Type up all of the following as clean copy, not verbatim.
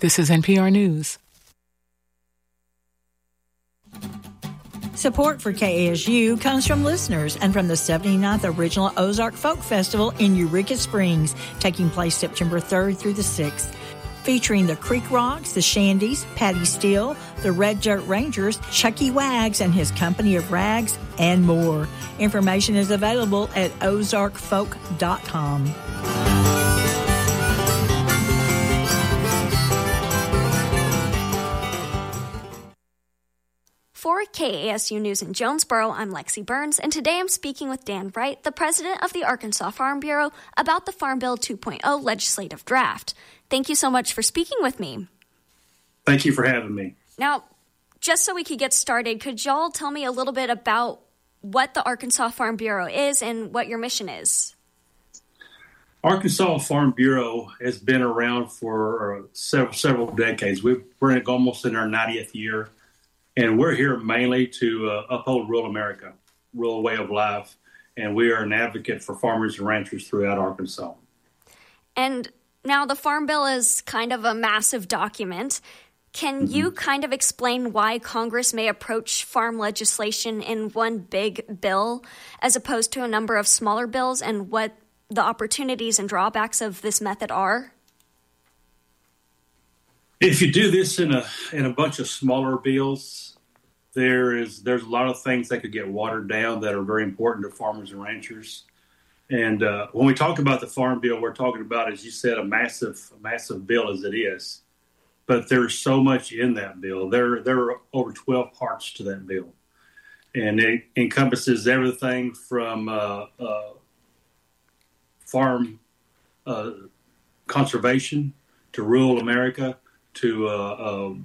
This is NPR News. Support for KASU comes from listeners and from the 79th Original Ozark Folk Festival in Eureka Springs, taking place September 3rd through the 6th. Featuring the Creek Rocks, the Shandies, Patty Steele, the Red Dirt Rangers, Chucky Wags and his company of rags, and more. Information is available at ozarkfolk.com. For KASU News in Jonesboro, I'm Lexi Burns, and today I'm speaking with Dan Wright, the president of the Arkansas Farm Bureau, about the Farm Bill 2.0 legislative draft. Thank you so much for speaking with me. Thank you for having me. Now, just so we could get started, could y'all tell me a little bit about what the Arkansas Farm Bureau is and what your mission is? Arkansas Farm Bureau has been around for several decades. We're almost in our 90th year, and we're here mainly to uphold rural America, rural way of life, and we are an advocate for farmers and ranchers throughout Arkansas. And now the Farm Bill is kind of a massive document. Can you kind of explain why Congress may approach farm legislation in one big bill as opposed to a number of smaller bills, and what the opportunities and drawbacks of this method are? If you do this in a bunch of smaller bills, there's a lot of things that could get watered down that are very important to farmers and ranchers. And when we talk about the Farm Bill, we're talking about, as you said, a massive bill as it is. But there's so much in that bill. There are over 12 parts to that bill. And it encompasses everything from farm conservation to rural America to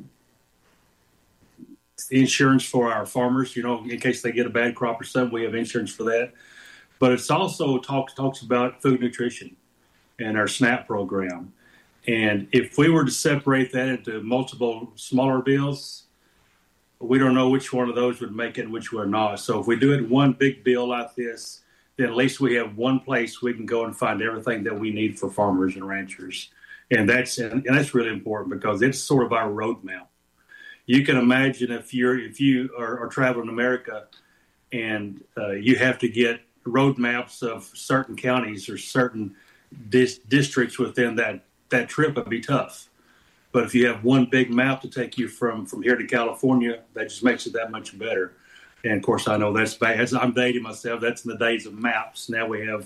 insurance for our farmers, in case they get a bad crop or something, we have insurance for that. But it's also talks about food nutrition and our SNAP program. And if we were to separate that into multiple smaller bills, we don't know which one of those would make it and which one not. So if we do it in one big bill like this, then at least we have one place we can go and find everything that we need for farmers and ranchers. And that's really important because it's sort of our roadmap. You can imagine if you are traveling America and you have to get roadmaps of certain counties or certain districts within that trip, would be tough. But if you have one big map to take you from here to California, that just makes it that much better. And of course, I know that's bad. I'm dating myself. That's in the days of maps. Now we have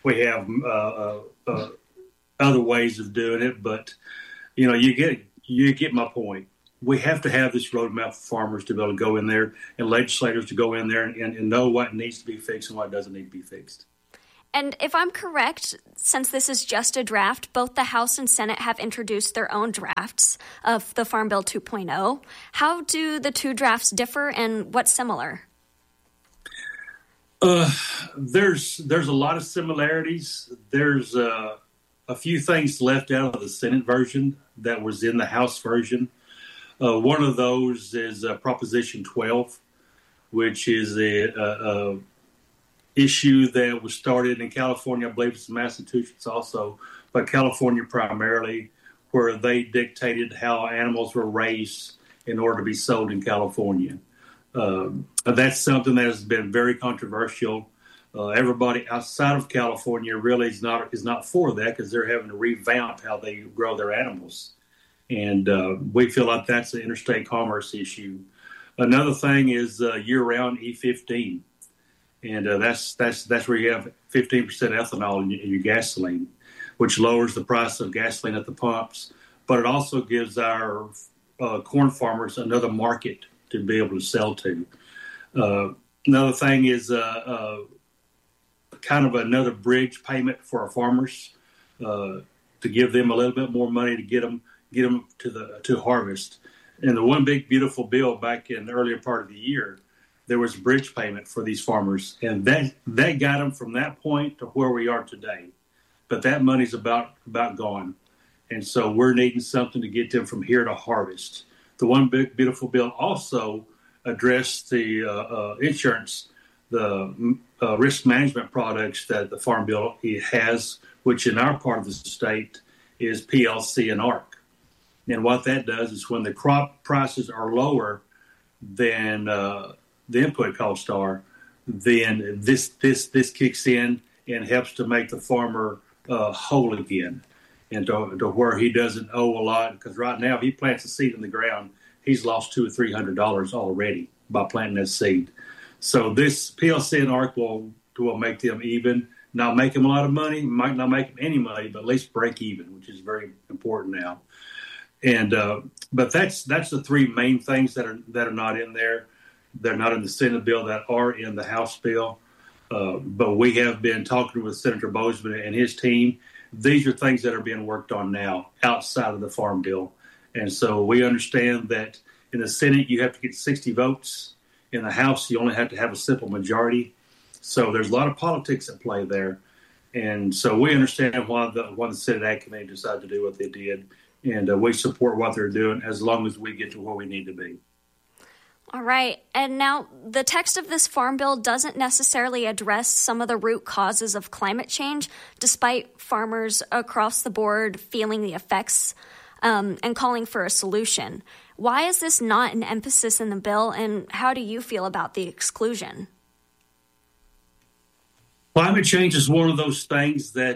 other ways of doing it. But you get my point. We have to have this roadmap for farmers to be able to go in there and legislators to go in there and know what needs to be fixed and what doesn't need to be fixed. And if I'm correct, since this is just a draft, both the House and Senate have introduced their own drafts of the Farm Bill 2.0. How do the two drafts differ and what's similar? There's a lot of similarities. There's a few things left out of the Senate version that was in the House version. One of those is Proposition 12, which is a issue that was started in California. I believe it's in Massachusetts also, but California primarily, where they dictated how animals were raised in order to be sold in California. That's something that has been very controversial. Everybody outside of California really is not for that because they're having to revamp how they grow their animals. And we feel like that's an interstate commerce issue. Another thing is year-round E15. And that's where you have 15% ethanol in your gasoline, which lowers the price of gasoline at the pumps. But it also gives our corn farmers another market to be able to sell to. Another thing is kind of another bridge payment for our farmers to give them a little bit more money to get them to harvest. And the one big beautiful bill back in the earlier part of the year, there was a bridge payment for these farmers, and that got them from that point to where we are today. But that money's about gone, and so we're needing something to get them from here to harvest. The one big beautiful bill also addressed the insurance, the risk management products that the Farm Bill has, which in our part of the state is PLC and ARC. And what that does is when the crop prices are lower than the input costs are, then this kicks in and helps to make the farmer whole again, and to where he doesn't owe a lot. Because right now, if he plants a seed in the ground, he's lost $200 or $300 already by planting that seed. So this PLC and ARC will make them even. Not make them a lot of money, might not make them any money, but at least break even, which is very important now. And but that's the three main things that are not in there. They're not in the Senate bill, that are in the House bill. But we have been talking with Senator Bozeman and his team. These are things that are being worked on now outside of the Farm Bill. And so we understand that in the Senate, you have to get 60 votes. In the House, you only have to have a simple majority. So there's a lot of politics at play there. And so we understand why the Senate Ag Committee decided to do what they did. And we support what they're doing as long as we get to where we need to be. All right. And now the text of this farm bill doesn't necessarily address some of the root causes of climate change, despite farmers across the board feeling the effects and calling for a solution. Why is this not an emphasis in the bill, and how do you feel about the exclusion? Climate change is one of those things that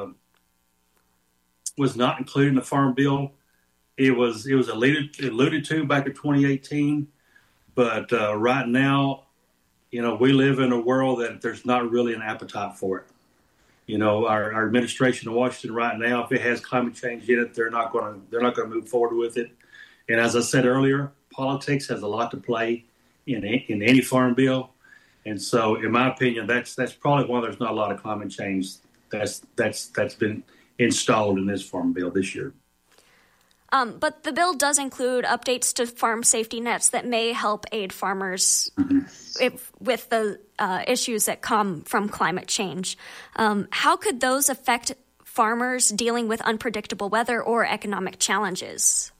was not included in the Farm Bill. It was alluded to back in 2018, but right now, we live in a world that there's not really an appetite for it. Our administration in Washington right now, if it has climate change in it, they're not going to move forward with it. And as I said earlier, politics has a lot to play in any Farm Bill. And so, in my opinion, that's probably why there's not a lot of climate change that's been installed in this Farm Bill this year. But the bill does include updates to farm safety nets that may help aid farmers with the issues that come from climate change. How could those affect farmers dealing with unpredictable weather or economic challenges?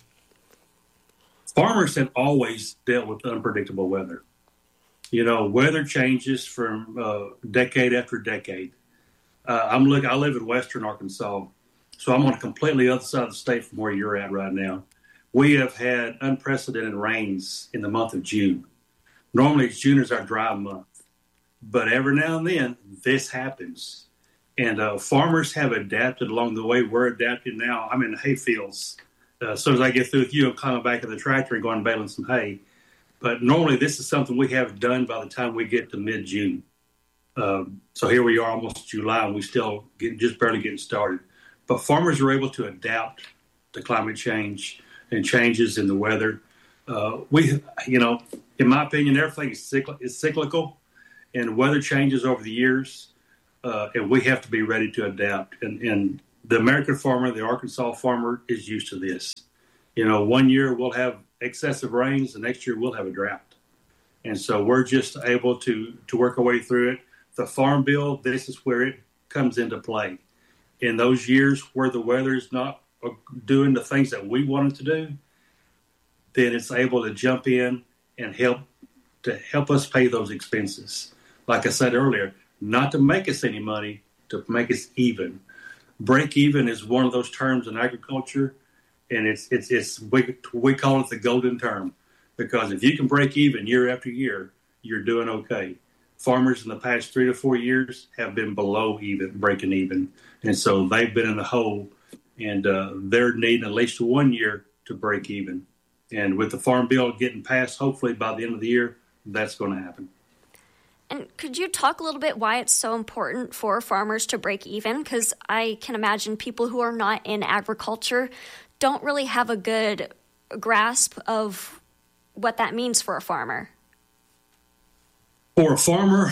Farmers have always dealt with unpredictable weather. Weather changes from decade after decade. I live in western Arkansas, so I'm on a completely other side of the state from where you're at right now. We have had unprecedented rains in the month of June. Normally, June is our dry month, but every now and then, this happens. And farmers have adapted along the way we're adapting now. I'm in the hay fields. As soon as I get through with you, I'm climbing back in the tractor and going baling some hay. But normally this is something we have done by the time we get to mid-June. So here we are almost July, and we still just barely getting started. But farmers are able to adapt to climate change and changes in the weather. In my opinion, everything is cyclical, and weather changes over the years, and we have to be ready to adapt. And the American farmer, the Arkansas farmer, is used to this. 1 year we'll have excessive rains, the next year we'll have a drought. And so we're just able to work our way through it. The Farm Bill, this is where it comes into play. In those years where the weather is not doing the things that we want it to do, then it's able to jump in and help us pay those expenses. Like I said earlier, not to make us any money, to make us even. Break even is one of those terms in agriculture, and we call it the golden term, because if you can break even year after year, you're doing okay. Farmers in the past 3 to 4 years have been below breaking even, and so they've been in the hole, and they're needing at least 1 year to break even. And with the Farm Bill getting passed, hopefully by the end of the year, that's going to happen. And could you talk a little bit why it's so important for farmers to break even? Because I can imagine people who are not in agriculture don't really have a good grasp of what that means for a farmer. For a farmer,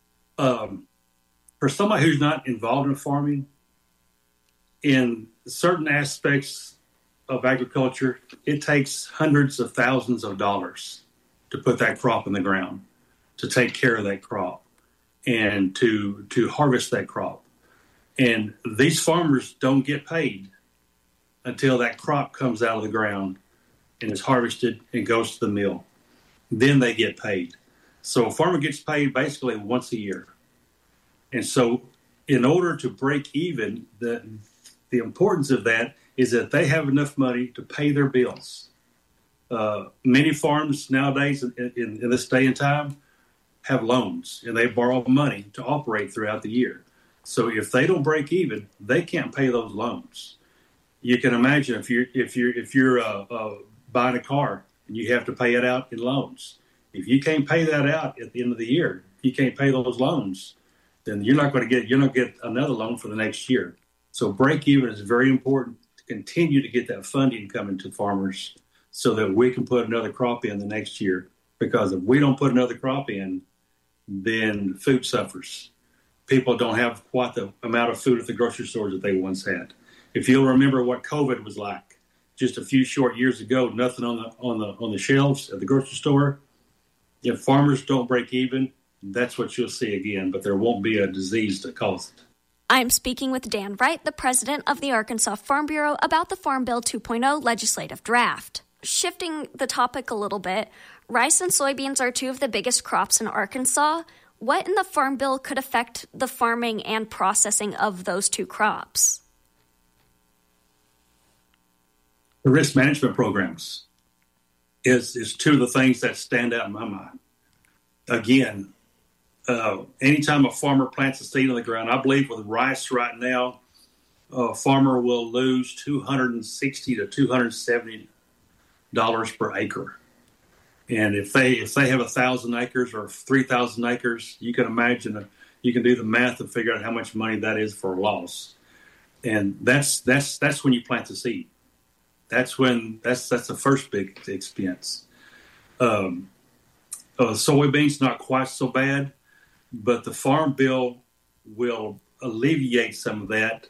for somebody who's not involved in farming, in certain aspects of agriculture, it takes hundreds of thousands of dollars to put that crop in the ground, to take care of that crop, and to harvest that crop. And these farmers don't get paid until that crop comes out of the ground and is harvested and goes to the mill. Then they get paid. So a farmer gets paid basically once a year. And so in order to break even, the importance of that is that they have enough money to pay their bills. Many farms nowadays in this day and time have loans, and they borrow money to operate throughout the year. So if they don't break even, they can't pay those loans. You can imagine if you're buying a car and you have to pay it out in loans. If you can't pay that out at the end of the year, if you can't pay those loans, then you're not going to get another loan for the next year. So break even is very important to continue to get that funding coming to farmers so that we can put another crop in the next year. Because if we don't put another crop in, then food suffers. People don't have quite the amount of food at the grocery stores that they once had. If you'll remember what COVID was like just a few short years ago, nothing on the shelves at the grocery store. If farmers don't break even, that's what you'll see again, but there won't be a disease to cause it. I'm speaking with Dan Wright, the president of the Arkansas Farm Bureau, about the Farm Bill 2.0 legislative draft. Shifting the topic a little bit, rice and soybeans are two of the biggest crops in Arkansas. What in the Farm Bill could affect the farming and processing of those two crops? The risk management programs is two of the things that stand out in my mind. Again, anytime a farmer plants a seed on the ground, I believe with rice right now, a farmer will lose $260 to $270 per acre. And if they have 1,000 acres or 3,000 acres, you can imagine, you can do the math and figure out how much money that is for a loss. And that's when you plant the seed. That's the first big expense. Soybeans not quite so bad, but the Farm Bill will alleviate some of that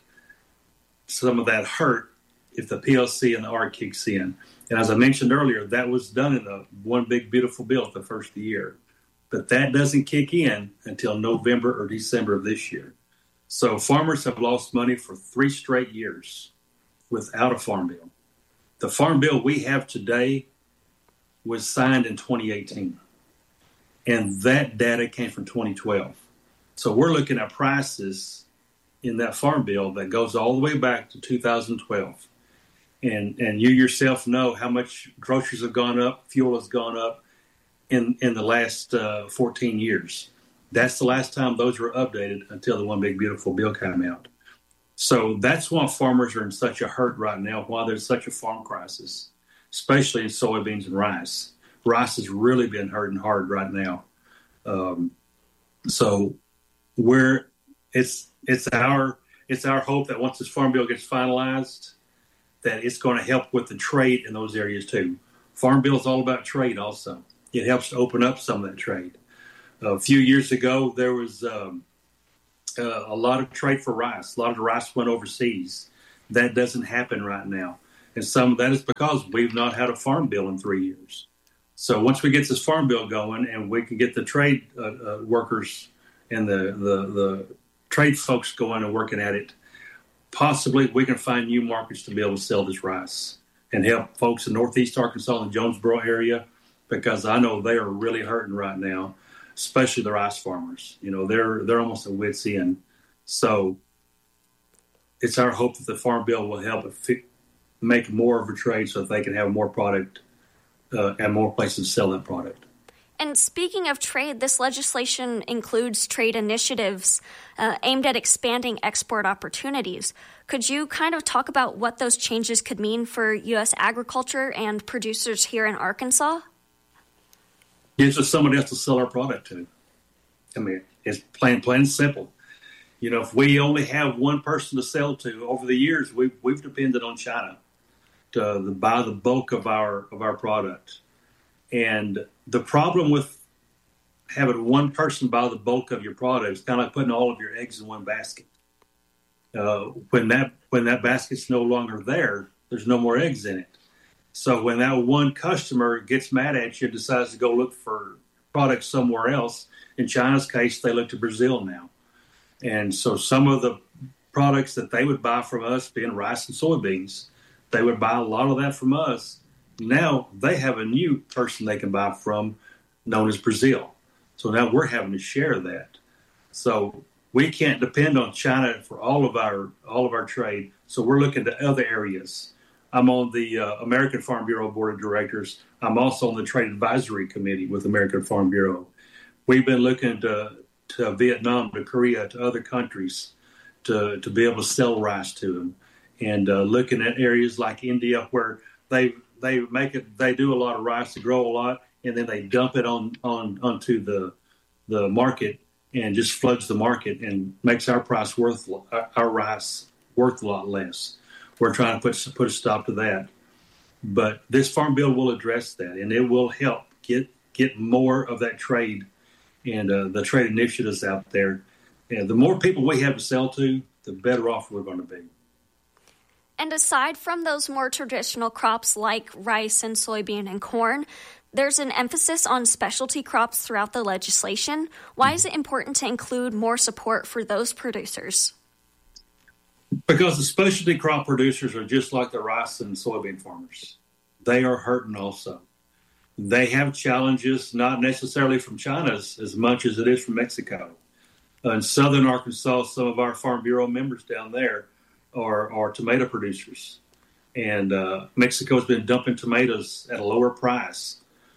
hurt if the PLC and the ARC kicks in. And as I mentioned earlier, that was done in the one big beautiful bill at the first of the year. But that doesn't kick in until November or December of this year. So farmers have lost money for 3 straight years without a Farm Bill. The Farm Bill we have today was signed in 2018. And that data came from 2012. So we're looking at prices in that Farm Bill that goes all the way back to 2012. And you yourself know how much groceries have gone up, fuel has gone up in the last 14 years. That's the last time those were updated until the One Big Beautiful Bill came out. So that's why farmers are in such a hurt right now, why there's such a farm crisis, especially in soybeans and rice. Rice has really been hurting hard right now. So it's our hope that once this Farm Bill gets finalized, that it's going to help with the trade in those areas too. Farm Bill is all about trade also. It helps to open up some of that trade. A few years ago, there was a lot of trade for rice. A lot of the rice went overseas. That doesn't happen right now. And some of that is because we've not had a Farm Bill in 3 years. So once we get this Farm Bill going and we can get the trade workers and the trade folks going and working at it, possibly we can find new markets to be able to sell this rice and help folks in Northeast Arkansas and Jonesboro area, because I know they are really hurting right now, especially the rice farmers. You know, they're almost at wit's end. So it's our hope that the Farm Bill will help make more of a trade so that they can have more product and more places to sell that product. And speaking of trade, this legislation includes trade initiatives aimed at expanding export opportunities. Could you kind of talk about what those changes could mean for U.S. agriculture and producers here in Arkansas? Gives us somebody else to sell our product to. I mean, it's plain and simple. You know, if we only have one person to sell to, over the years, we've depended on China to buy the bulk of our product. And the problem with having one person buy the bulk of your product is kind of like putting all of your eggs in one basket. When that basket's no longer there, there's no more eggs in it. So when that one customer gets mad at you and decides to go look for products somewhere else, in China's case, they look to Brazil now. And so some of the products that they would buy from us, being rice and soybeans, they would buy a lot of that from us. Now they have a new person they can buy from known as Brazil. So now we're having to share that. So we can't depend on China for all of our trade. So we're looking to other areas. I'm on the American Farm Bureau Board of Directors. I'm also on the Trade Advisory Committee with American Farm Bureau. We've been looking to Vietnam, to Korea, to other countries to be able to sell rice to them, and looking at areas like India where they do a lot of rice, they grow a lot, and then they dump it onto the market and just floods the market and makes our rice worth a lot less. We're trying to put a stop to that. But this farm bill will address that, and it will help get more of that trade and the trade initiatives out there. And the more people we have to sell to, the better off we're going to be. And aside from those more traditional crops like rice and soybean and corn, there's an emphasis on specialty crops throughout the legislation. Why is it important to include more support for those producers? Because the specialty crop producers are just like the rice and soybean farmers. They are hurting also. They have challenges, not necessarily from China as much as it is from Mexico. In southern Arkansas, some of our Farm Bureau members down there are tomato producers. And Mexico's been dumping tomatoes at a lower price.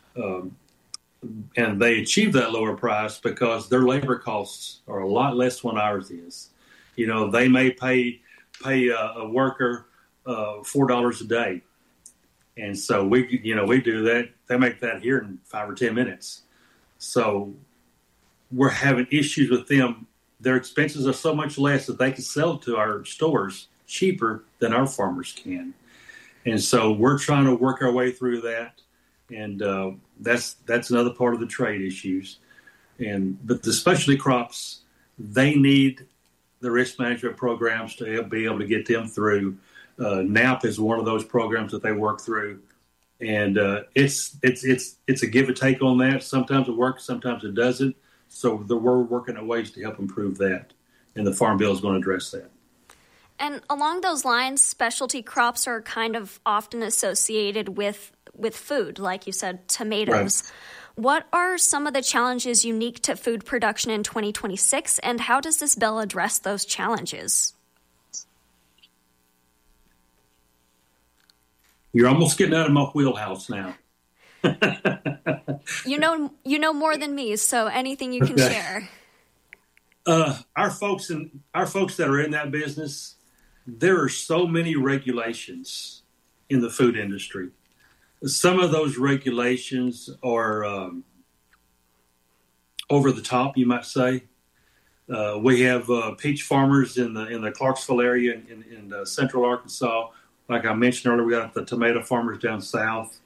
And they achieve that lower price because their labor costs are a lot less than ours is. You know, they may pay a worker $4 a day. And so we do that. They make that here in 5 or 10 minutes. So we're having issues with them. Their expenses are so much less that they can sell to our stores cheaper than our farmers can. And so we're trying to work our way through that. And that's another part of the trade issues. But the specialty crops, they need the risk management programs to be able to get them through. NAP is one of those programs that they work through, and it's a give and take on that. Sometimes it works, sometimes it doesn't. So we're working at ways to help improve that, and the Farm Bill is going to address that. And along those lines, specialty crops are kind of often associated with food, like you said, tomatoes. Right. What are some of the challenges unique to food production in 2026, and how does this bill address those challenges? You're almost getting out of my wheelhouse now. You know more than me, so anything you can share. Our folks that are in that business, there are so many regulations in the food industry. Some of those regulations are over the top, you might say. We have peach farmers in the Clarksville area in central Arkansas. Like I mentioned earlier, we got the tomato farmers down south.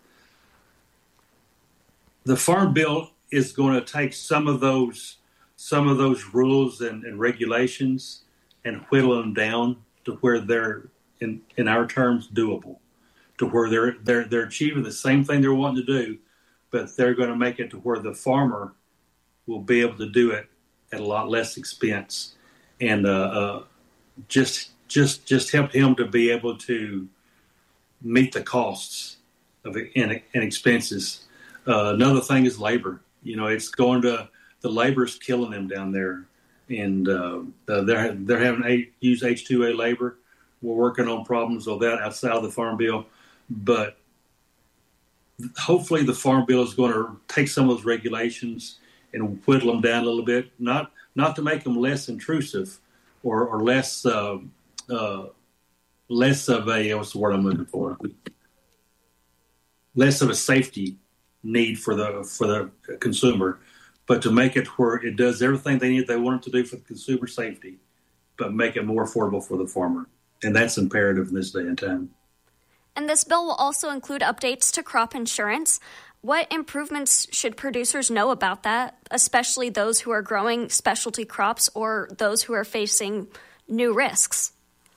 The Farm Bill is going to take some of those rules and regulations and whittle them down to where they're, in our terms, doable, to where they're achieving the same thing they're wanting to do, but they're going to make it to where the farmer will be able to do it at a lot less expense, and just help him to be able to meet the costs of it and expenses. Another thing is labor. You know, the labor's killing them down there, and they're having to use H-2A labor. We're working on problems with that outside of the Farm Bill, but hopefully the Farm Bill is going to take some of those regulations and whittle them down a little bit, not to make them less intrusive or less of a, what's the word I'm looking for? Less of a safety need for the consumer, but to make it where it does everything they want it to do for the consumer safety, but make it more affordable for the farmer. And that's imperative in this day and time. And this bill will also include updates to crop insurance. What improvements should producers know about that, especially those who are growing specialty crops or those who are facing new risks?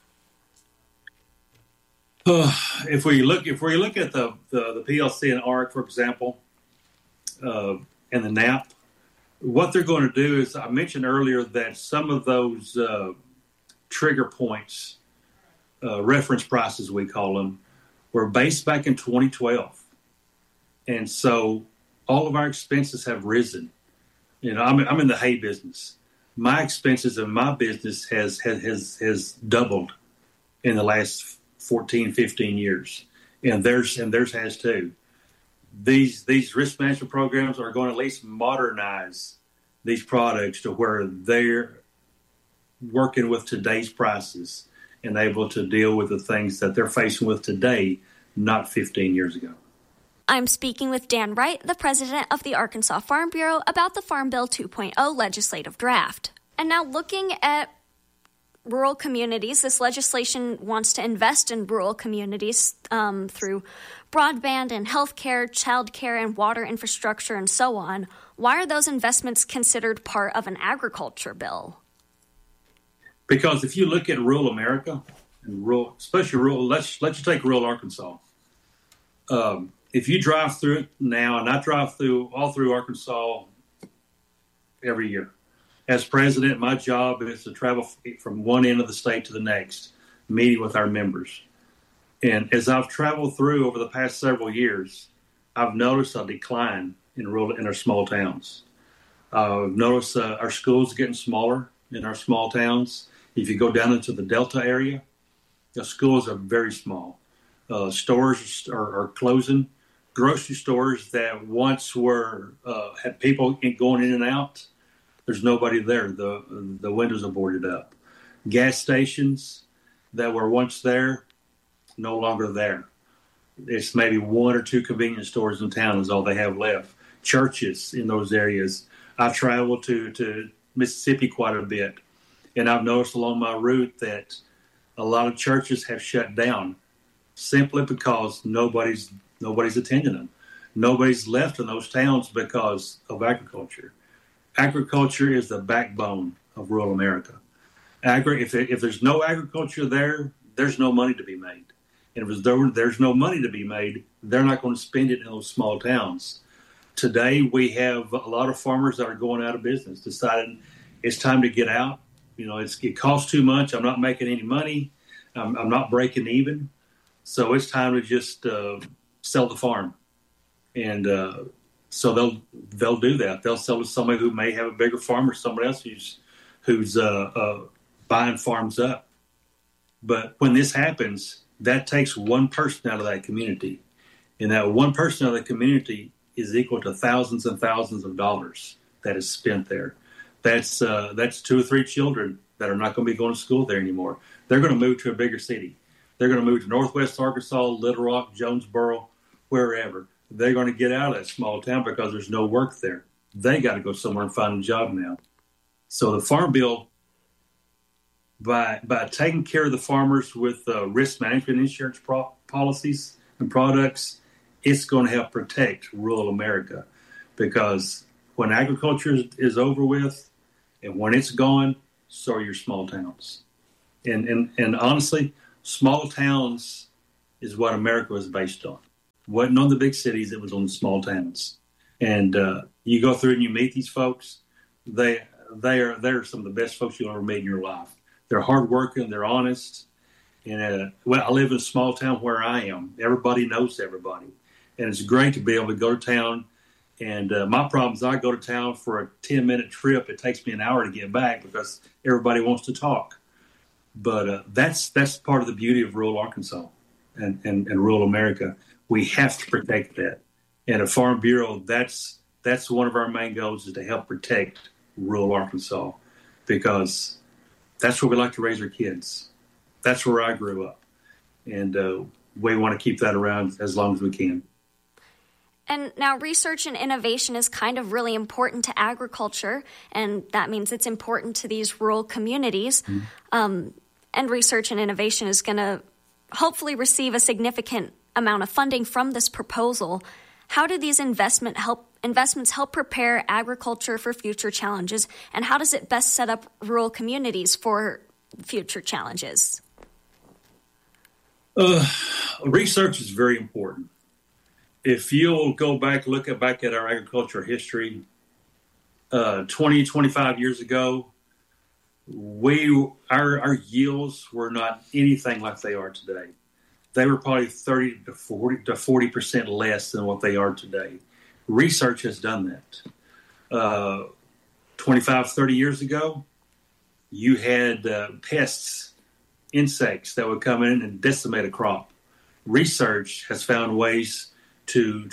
If we look at the PLC and ARC, for example, and the NAP, what they're going to do is, I mentioned earlier that some of those trigger points, reference prices we call them, were based back in 2012. And so all of our expenses have risen. You know, I'm in the hay business. my expenses of my business has doubled in the last 14, 15 years. And theirs has too. These risk management programs are going to at least modernize these products to where they're working with today's prices and able to deal with the things that they're facing with today, not 15 years ago. I'm speaking with Dan Wright, the president of the Arkansas Farm Bureau, about the Farm Bill 2.0 legislative draft. And now looking at rural communities, this legislation wants to invest in rural communities through broadband and healthcare, childcare, and water infrastructure, and so on. Why are those investments considered part of an agriculture bill? Because if you look at rural America, and especially rural, let's just take rural Arkansas. If you drive through it now, and I drive all through Arkansas every year. As president, my job is to travel from one end of the state to the next, meeting with our members. And as I've traveled through over the past several years, I've noticed a decline in our small towns. I've noticed our schools getting smaller in our small towns. If you go down into the Delta area, the schools are very small. Stores are closing. Grocery stores that once had people going in and out, there's nobody there. The windows are boarded up. Gas stations that were once there, no longer there. It's maybe one or two convenience stores in town is all they have left. Churches in those areas. I've traveled to Mississippi quite a bit, and I've noticed along my route that a lot of churches have shut down simply because nobody's attending them. Nobody's left in those towns because of agriculture. Agriculture is the backbone of rural America. If there's no agriculture there, there's no money to be made. And if there's no money to be made, they're not going to spend it in those small towns. Today, we have a lot of farmers that are going out of business, deciding it's time to get out. It costs too much. I'm not making any money. I'm not breaking even. So it's time to just sell the farm. And so they'll do that. They'll sell to somebody who may have a bigger farm or somebody else who's buying farms up. But when this happens, that takes one person out of that community. And that one person out of the community is equal to thousands and thousands of dollars that is spent there. That's 2 or 3 children that are not going to be going to school there anymore. They're going to move to a bigger city. They're going to move to Northwest Arkansas, Little Rock, Jonesboro, wherever. They're going to get out of that small town because there's no work there. They got to go somewhere and find a job now. So the Farm Bill, by taking care of the farmers with risk management insurance policies and products, it's going to help protect rural America. Because when agriculture is over with and when it's gone, so are your small towns. And honestly, small towns is what America was based on. It wasn't on the big cities, it was on the small towns. And you go through and you meet these folks, they're some of the best folks you'll ever meet in your life. They're hardworking, they're honest. And I live in a small town where I am. Everybody knows everybody. And it's great to be able to go to town. And my problem is I go to town for a 10-minute trip. It takes me an hour to get back because everybody wants to talk. But that's part of the beauty of rural Arkansas and rural America. We have to protect that. And at Farm Bureau, that's one of our main goals is to help protect rural Arkansas because that's where we like to raise our kids. That's where I grew up. And we want to keep that around as long as we can. And now research and innovation is kind of really important to agriculture, and that means it's important to these rural communities. Mm-hmm. And research and innovation is going to hopefully receive a significant amount of funding from this proposal. How do these investments help prepare agriculture for future challenges, and how does it best set up rural communities for future challenges? Research is very important. If you'll go back, look back at our agricultural history, 20, 25 years ago, our yields were not anything like they are today. They were probably 30 to 40% less than what they are today. Research has done that. 25, 30 years ago, you had pests, insects that would come in and decimate a crop. Research has found ways to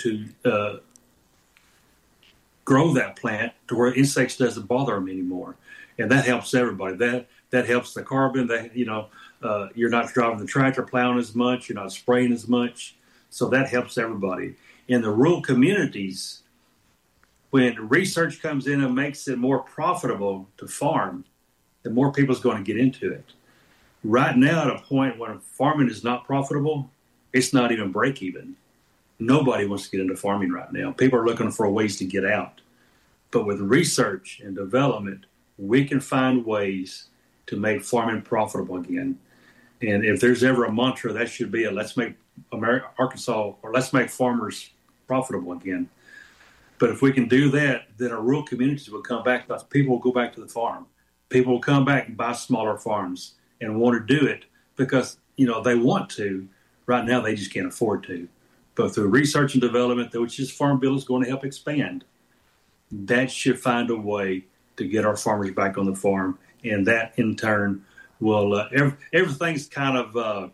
grow that plant to where insects doesn't bother them anymore, and that helps everybody. That helps the carbon. You're not driving the tractor, plowing as much. You're not spraying as much, so that helps everybody. In the rural communities, when research comes in and makes it more profitable to farm, the more people's going to get into it. Right now, at a point when farming is not profitable, it's not even break even. Nobody wants to get into farming right now. People are looking for ways to get out. But with research and development, we can find ways to make farming profitable again. And if there's ever a mantra, that should be let's make Arkansas, or let's make farmers profitable again. But if we can do that, then our rural communities will come back. People will go back to the farm. People will come back and buy smaller farms and want to do it because, they want to. Right now, they just can't afford to. But through research and development, which this Farm Bill is going to help expand, that should find a way to get our farmers back on the farm. And that, in turn, will everything's kind of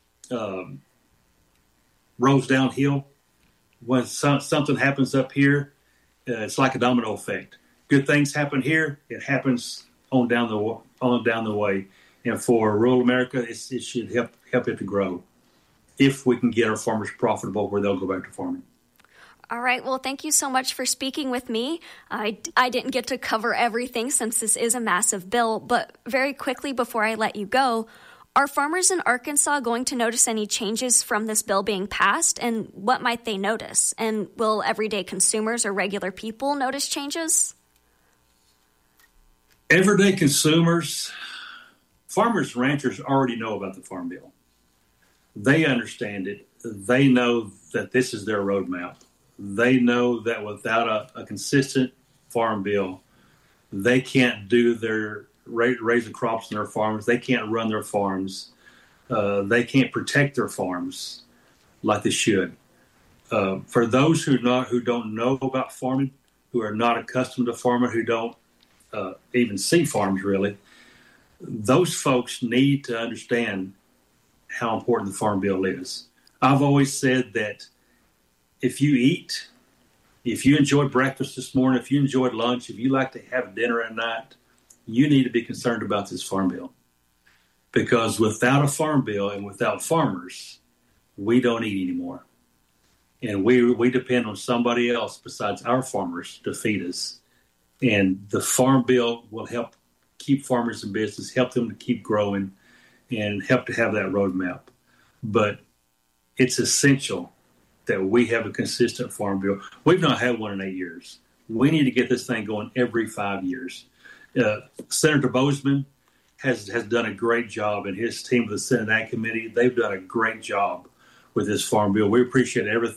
rolls downhill. When something happens up here, it's like a domino effect. Good things happen here, it happens on down the way. And for rural America, it should help it to grow if we can get our farmers profitable where they'll go back to farming. All right. Well, thank you so much for speaking with me. I didn't get to cover everything since this is a massive bill, but very quickly before I let you go, are farmers in Arkansas going to notice any changes from this bill being passed, and what might they notice? And will everyday consumers or regular people notice changes? Everyday consumers, farmers, ranchers already know about the Farm Bill. They understand it. They know that this is their roadmap. They know that without a consistent Farm Bill, they can't do raise the crops in their farms. They can't run their farms. They can't protect their farms like they should. For those who don't know about farming, who are not accustomed to farming, who don't even see farms really, those folks need to understand how important the Farm Bill is. I've always said that if you enjoyed breakfast this morning, if you enjoyed lunch, if you like to have dinner at night, you need to be concerned about this Farm Bill. Because without a Farm Bill and without farmers, we don't eat anymore. And we depend on somebody else besides our farmers to feed us. And the Farm Bill will help keep farmers in business, help them to keep growing, and help to have that roadmap. But it's essential that we have a consistent Farm Bill. We've not had one in 8 years. We need to get this thing going every 5 years. Senator Bozeman has done a great job, and his team of the Senate Ag Committee, they've done a great job with this Farm Bill. We appreciate